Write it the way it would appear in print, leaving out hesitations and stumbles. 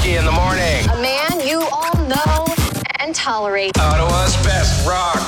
Okie in the morning. A man you all know and tolerate. Ottawa's best rock